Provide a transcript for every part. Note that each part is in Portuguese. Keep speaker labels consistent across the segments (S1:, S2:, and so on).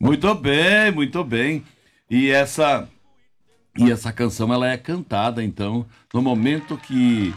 S1: Muito bem, muito bem. E essa canção, ela é cantada, então, no momento que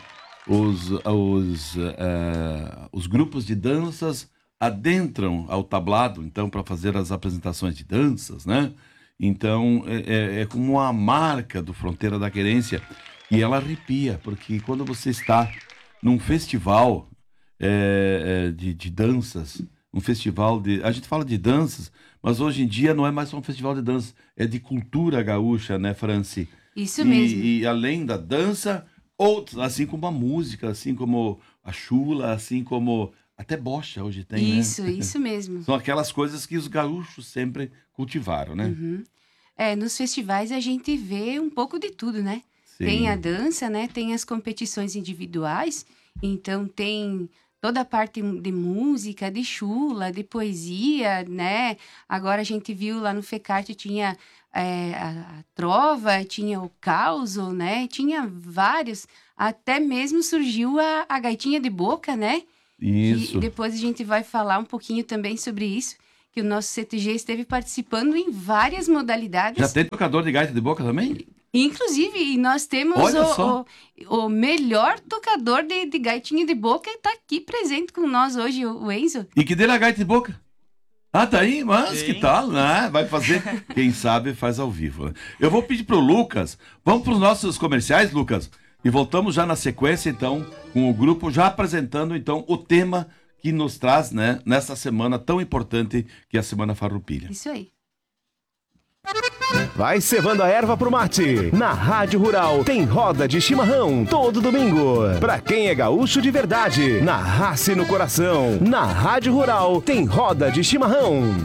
S1: os grupos de danças adentram ao tablado, então, para fazer as apresentações de danças, né? Então, é como uma marca do Fronteira da Querência, e ela arrepia, porque quando você está num festival de danças, um festival de... A gente fala de danças, mas hoje em dia não é mais só um festival de danças, é de cultura gaúcha, né, Franci?
S2: Isso mesmo.
S1: E além da dança, outros, assim como a música, assim como a chula, assim como até bocha hoje tem, né?
S2: Isso mesmo.
S1: São aquelas coisas que os gaúchos sempre cultivaram, né?
S2: Uhum. Nos festivais a gente vê um pouco de tudo, né?
S1: Sim.
S2: Tem a dança, né? Tem as competições individuais, então tem toda a parte de música, de chula, de poesia, né? Agora a gente viu lá no FECART, tinha a trova, tinha o causo, né? Tinha vários, até mesmo surgiu a gaitinha de boca, né?
S1: Isso.
S2: E depois a gente vai falar um pouquinho também sobre isso, que o nosso CTG esteve participando em várias modalidades.
S1: Já tem tocador de gaita de boca também?
S2: Inclusive, nós temos o melhor tocador de gaitinha de boca e está aqui presente com nós hoje, o Enzo.
S1: E que dele a gaita de boca? Ah, tá aí? Mas
S3: Sim.
S1: que tal, né? Vai fazer, quem sabe faz ao vivo. Eu vou pedir pro Lucas, vamos pros nossos comerciais, Lucas? E voltamos já na sequência, então, com o grupo já apresentando, então, o tema que nos traz, né, nessa semana tão importante que é a Semana Farroupilha.
S2: Isso aí.
S4: Vai cevando a erva pro mate. Na Rádio Rural tem roda de chimarrão todo domingo. Pra quem é gaúcho de verdade, na raça e no coração. Na Rádio Rural tem roda de chimarrão.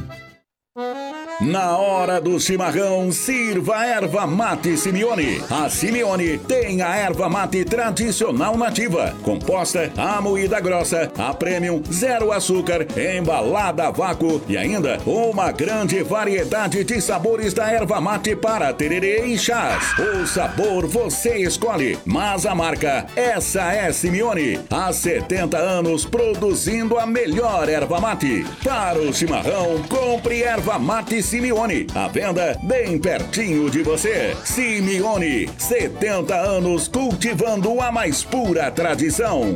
S5: Na hora do chimarrão, sirva a erva mate Simeone. A Simeone tem a erva mate tradicional nativa, composta, a moída grossa, a premium, zero açúcar, embalada a vácuo e ainda uma grande variedade de sabores da erva mate para tererê e chás. O sabor você escolhe, mas a marca, essa é Simeone. Há 70 anos produzindo a melhor erva mate. Para o chimarrão, compre erva mate Simeone, à venda bem pertinho de você. Simeone, 70 anos cultivando a mais pura tradição.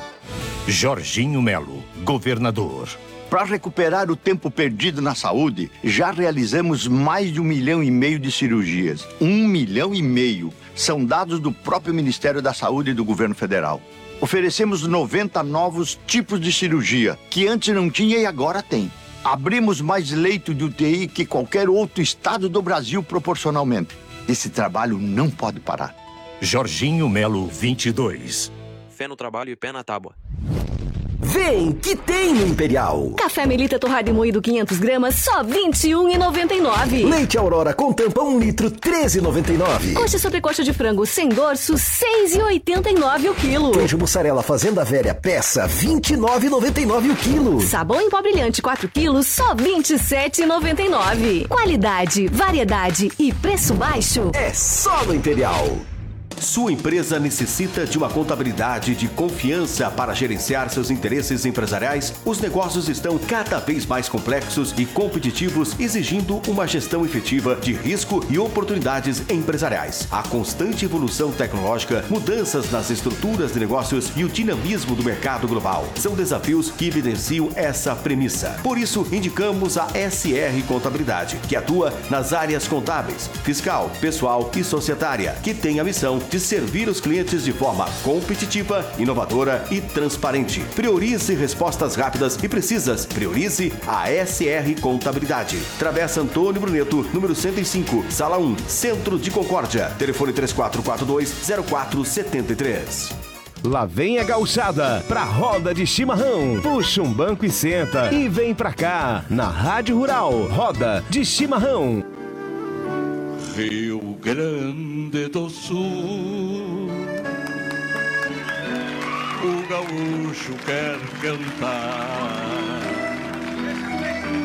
S6: Jorginho Melo, governador.
S7: Para recuperar o tempo perdido na saúde, já realizamos mais de 1,5 milhão de cirurgias. 1,5 milhão. São dados do próprio Ministério da Saúde e do Governo Federal. Oferecemos 90 novos tipos de cirurgia, que antes não tinha e agora tem. Abrimos mais leito de UTI que qualquer outro estado do Brasil proporcionalmente. Esse trabalho não pode parar.
S6: Jorginho Melo, 22.
S3: Fé no trabalho e pé na tábua.
S8: Vem, que tem no Imperial.
S9: Café Melita torrado e moído 500 gramas, só R$ 21,99.
S8: Leite Aurora com tampa 1 litro, R$ 13,99.
S9: Coxa sobrecoxa de frango sem dorso, R$ 6,89 o quilo.
S8: Queijo mussarela Fazenda Velha, peça, R$ 29,99 o quilo.
S9: Sabão em pó brilhante 4 quilos, só R$ 27,99. Qualidade, variedade e preço baixo.
S8: É só no Imperial.
S4: Sua empresa necessita de uma contabilidade de confiança para gerenciar seus interesses empresariais? Os negócios estão cada vez mais complexos e competitivos, exigindo uma gestão efetiva de risco e oportunidades empresariais. A constante evolução tecnológica, mudanças nas estruturas de negócios e o dinamismo do mercado global são desafios que evidenciam essa premissa. Por isso, indicamos a SR Contabilidade, que atua nas áreas contábeis, fiscal, pessoal e societária, que tem a missão de servir os clientes de forma competitiva, inovadora e transparente. Priorize respostas rápidas e precisas. Priorize a SR Contabilidade. Travessa Antônio Bruneto, número 105, Sala 1, Centro de Concórdia. Telefone 3442-0473. Lá vem a gauchada pra roda de chimarrão. Puxa um banco e senta e vem pra cá. Na Rádio Rural, roda de chimarrão.
S10: Rio Grande do Sul, o gaúcho quer cantar